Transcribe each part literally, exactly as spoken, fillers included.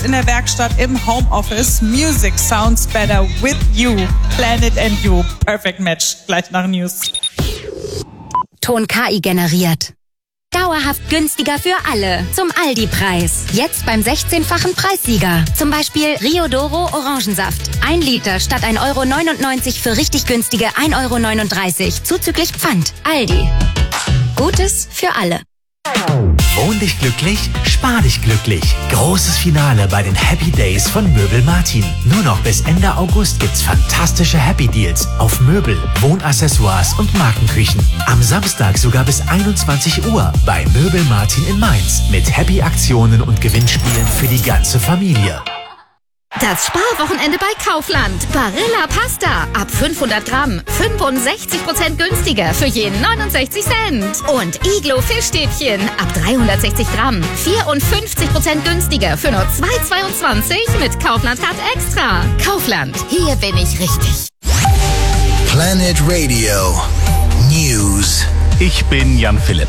In der Werkstatt, im Homeoffice. Music sounds better with you. Planet and you. Perfect match. Gleich nach News. Ton K I generiert. Dauerhaft günstiger für alle. Zum Aldi-Preis. Jetzt beim sechzehnfachen Preissieger. Zum Beispiel Rio Doro Orangensaft. Ein Liter statt ein Euro neunundneunzig für richtig günstige ein Euro neununddreißig. Zuzüglich Pfand. Aldi. Gutes für alle. Wohn dich glücklich, spar dich glücklich. Großes Finale bei den Happy Days von Möbel Martin. Nur noch bis Ende August gibt's fantastische Happy Deals auf Möbel, Wohnaccessoires und Markenküchen. Am Samstag sogar bis einundzwanzig Uhr bei Möbel Martin in Mainz mit Happy Aktionen und Gewinnspielen für die ganze Familie. Das Sparwochenende bei Kaufland. Barilla Pasta. Ab fünfhundert Gramm. fünfundsechzig Prozent günstiger für jeden neunundsechzig Cent. Und Iglo Fischstäbchen. Ab dreihundertsechzig Gramm. vierundfünfzig Prozent günstiger für nur zwei Euro zweiundzwanzig mit Kaufland Card Extra. Kaufland. Hier bin ich richtig. Planet Radio News. Ich bin Jan Philipp.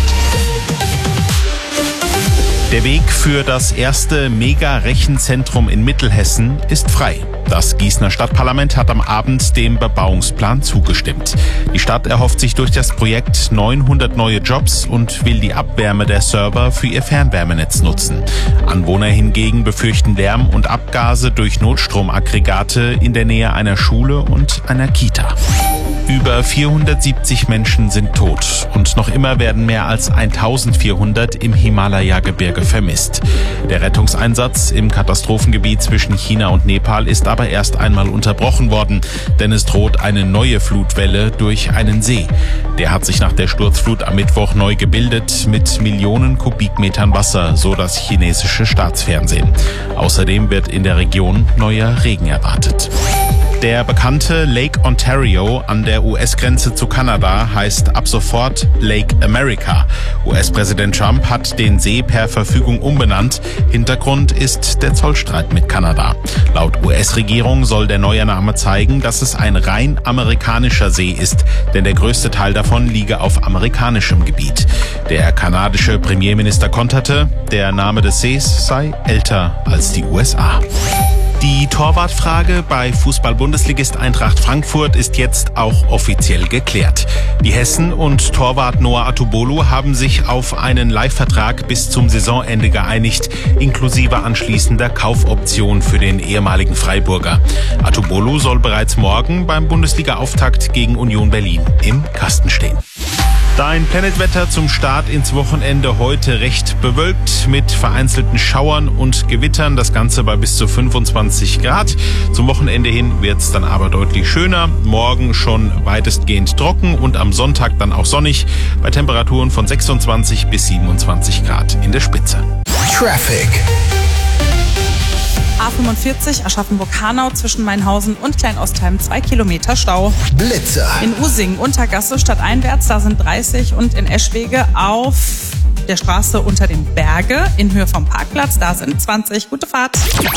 Der Weg für das erste Mega-Rechenzentrum in Mittelhessen ist frei. Das Gießener Stadtparlament hat am Abend dem Bebauungsplan zugestimmt. Die Stadt erhofft sich durch das Projekt neunhundert neue Jobs und will die Abwärme der Server für ihr Fernwärmenetz nutzen. Anwohner hingegen befürchten Lärm und Abgase durch Notstromaggregate in der Nähe einer Schule und einer Kita. Über vierhundertsiebzig Menschen sind tot und noch immer werden mehr als eintausendvierhundert im Himalaya-Gebirge vermisst. Der Rettungseinsatz im Katastrophengebiet zwischen China und Nepal ist aber erst einmal unterbrochen worden, denn es droht eine neue Flutwelle durch einen See. Der hat sich nach der Sturzflut am Mittwoch neu gebildet mit Millionen Kubikmetern Wasser, so das chinesische Staatsfernsehen. Außerdem wird in der Region neuer Regen erwartet. Der bekannte Lake Ontario an der U S-Grenze zu Kanada heißt ab sofort Lake America. U S-Präsident Trump hat den See per Verfügung umbenannt. Hintergrund ist der Zollstreit mit Kanada. Laut U S-Regierung soll der neue Name zeigen, dass es ein rein amerikanischer See ist, denn der größte Teil davon liege auf amerikanischem Gebiet. Der kanadische Premierminister konterte, der Name des Sees sei älter als die U S A. Die Torwartfrage bei Fußball-Bundesligist Eintracht Frankfurt ist jetzt auch offiziell geklärt. Die Hessen und Torwart Noah Atubolu haben sich auf einen Leihvertrag bis zum Saisonende geeinigt, inklusive anschließender Kaufoption für den ehemaligen Freiburger. Atubolu soll bereits morgen beim Bundesliga-Auftakt gegen Union Berlin im Kasten stehen. Dein Planetwetter zum Start ins Wochenende heute recht bewölkt mit vereinzelten Schauern und Gewittern. Das Ganze bei bis zu fünfundzwanzig Grad. Zum Wochenende hin wird es dann aber deutlich schöner. Morgen schon weitestgehend trocken und am Sonntag dann auch sonnig bei Temperaturen von sechsundzwanzig bis siebenundzwanzig Grad in der Spitze. Traffic. A fünfundvierzig Aschaffenburg-Hanau zwischen Mainhausen und Kleinostheim zwei Kilometer Stau. Blitzer. In Usingen Untergasse stadteinwärts, da sind dreißig und in Eschwege auf der Straße unter dem Berge in Höhe vom Parkplatz, da sind zwanzig. Gute Fahrt.